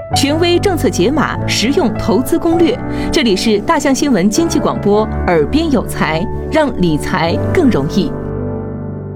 权威政策解码，实用投资攻略。这里是大象新闻经济广播，耳边有财，让理财更容易。